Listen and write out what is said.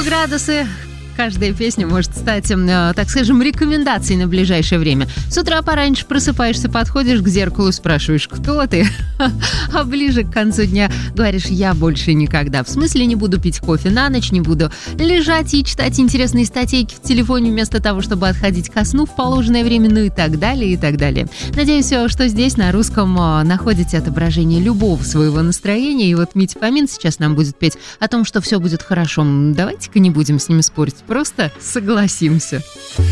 градусы. Каждая песня может стать, так скажем, рекомендацией на ближайшее время. С утра пораньше просыпаешься, подходишь к зеркалу, спрашиваешь, кто ты? А ближе к концу дня говоришь, я больше никогда. В смысле, не буду пить кофе на ночь, не буду лежать и читать интересные статейки в телефоне вместо того, чтобы отходить ко сну в положенное время, ну и так далее, и так далее. Надеюсь, что здесь на русском находите отображение любого своего настроения. И вот Митя Фомин сейчас нам будет петь о том, что все будет хорошо. Давайте-ка не будем с ними спорить. Просто согласимся.